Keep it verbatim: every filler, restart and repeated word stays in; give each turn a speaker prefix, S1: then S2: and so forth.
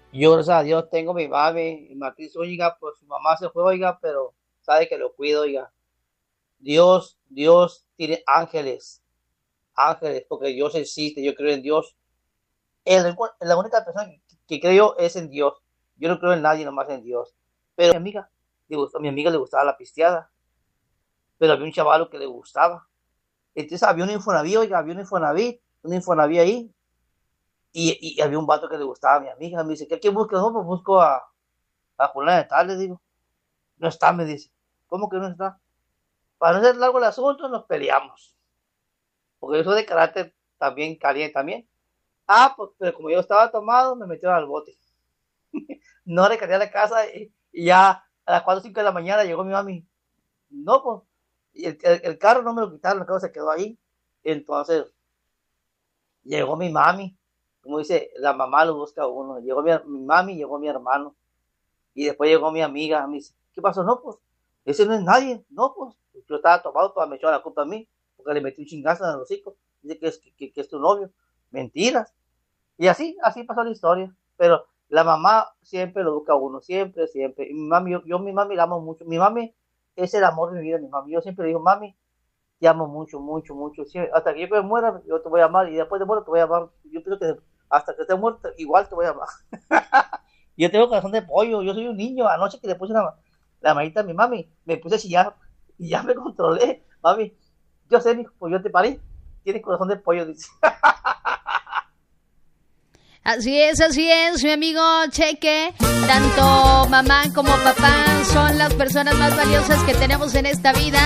S1: Yo, gracias a Dios, tengo mi mami, Martín Zúñiga, pues su mamá se fue, oiga, pero sabe que lo cuido, oiga. Dios, Dios tiene ángeles, ángeles, porque Dios existe, yo creo en Dios. El- la única persona que, que creo es en Dios. Yo no creo en nadie, nomás en Dios. Pero a mi amiga, le gustó, a mi amiga le gustaba la pisteada, pero había un chavalo que le gustaba. Entonces había un Infonavit, oiga, había un Infonavit, un Infonavit ahí, y, y había un vato que le gustaba a mi amiga. Me dice, ¿qué, qué buscas? No, pues busco a, a Julián de tal, le digo. No está, me dice. ¿Cómo que no está? Para no hacer largo el asunto, nos peleamos. Porque yo soy de carácter también caliente también. Ah, pues, pero como yo estaba tomado, me metieron al bote. No recargué a la casa y, y, ya a las cuatro o cinco de la mañana llegó mi mami. No, pues, y el, el, el, carro no me lo quitaron, el carro se quedó ahí. Entonces, llegó mi mami. Como dice, la mamá lo busca a uno. Llegó mi, mi mami, llegó mi hermano. Y después llegó mi amiga. Me dice, ¿qué pasó? No, pues, ese no es nadie. No, pues, yo estaba tomado, toda me echó la culpa a mí. Porque le metí un chingazo en los hocico. Dice que es, que, que es tu novio. Mentiras. Y así, así pasó la historia. Pero la mamá siempre lo busca a uno, siempre, siempre. Y mi mami, yo, yo mi mami la amo mucho. Mi mami es el amor de mi vida, mi mami. Yo siempre le digo, mami, te amo mucho, mucho, mucho. Sí, hasta que yo me muera, yo te voy a amar. Y después de muerto, te voy a amar. Yo pienso que hasta que esté muerto, igual te voy a amar. Yo tengo corazón de pollo. Yo soy un niño. Anoche que le puse la, la manita a mi mami, me puse a chillar y ya me controlé. Mami, yo sé, mi pues yo te parí. Tienes corazón de pollo, dice.
S2: Así es, así es, mi amigo Cheque. Tanto mamá como papá son las personas más valiosas que tenemos en esta vida.